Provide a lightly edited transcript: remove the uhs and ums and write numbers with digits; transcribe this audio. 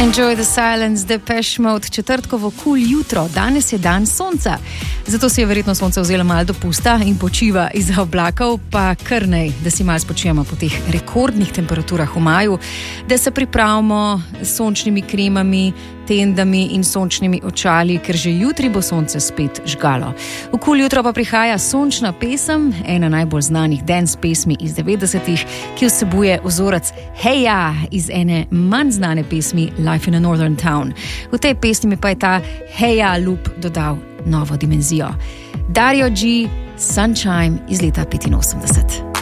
Enjoy the silence, Depeche Mode, četrtkovo cool jutro. Danes je dan sonca, zato si je verjetno sonce vzelo malo dopusta in počiva izza oblakov, pa kar nej, da si malo spočijemo po teh rekordnih temperaturah v maju, da se pripravimo s sončnimi kremami, tendami in sončnimi očali, ker že jutri bo sonce spet žgalo. V cool jutro pa prihaja sončna pesem, ena najbolj znanih dance pesmi iz 90-ih, ki vsebuje vzorec Hey Ja iz ene manj znane pesmi Life in a Northern Town. V tej pesmi pa je ta Hey Ja loop dodal novo dimenzijo. Dario G, Sunshine iz leta 85.